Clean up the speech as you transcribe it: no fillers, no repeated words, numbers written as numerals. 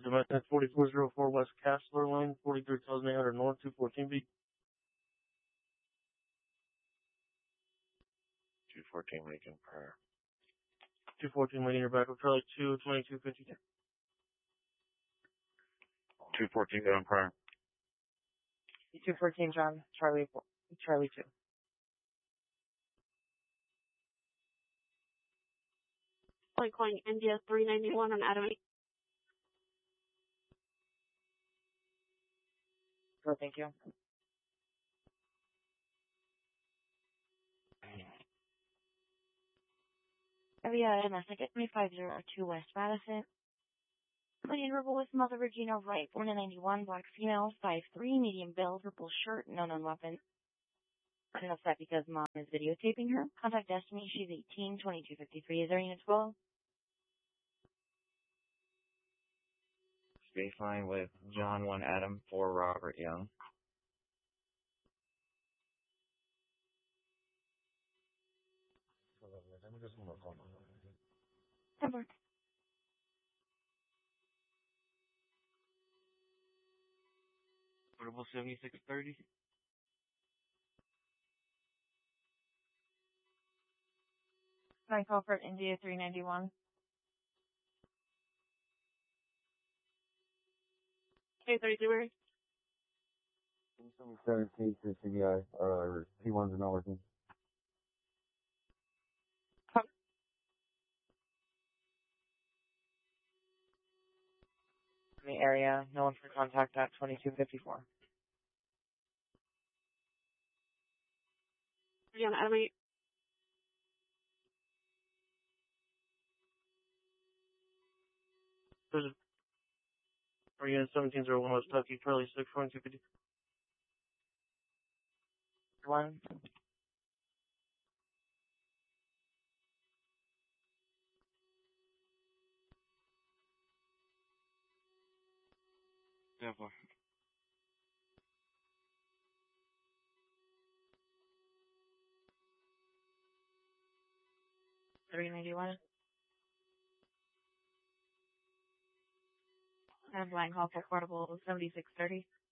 Dimension 4404 West Castler Lane, 43,800 North, 214B. 214 Lincoln Prior. 214 Lincoln, you're back with Charlie 2, 2252. 214 John Prior. 214 John, Charlie 2. Calling India 391 on Adam 8. Oh, thank you. Area MS, I get 3502 West Madison. Indian Rebel with Mother Regina Wright, born in 91, black female, 5'3", medium build, purple shirt, no known weapon. I'm upset because mom is videotaping her. Contact Destiny, she's 18, 2253. Is there unit 12? Baseline with John 1 Adam 4 Robert Young. Number. Portable 7630. Can I call for India 391? Okay, 32. 17 to CBI, or P1s are not working. In the area, no one for contact at 2254. Yeah, on Adam 8. There's a unit 1701 West Tucky, Charlie 6, 2250. 1. Therefore. $391. I have line call for portable 7630.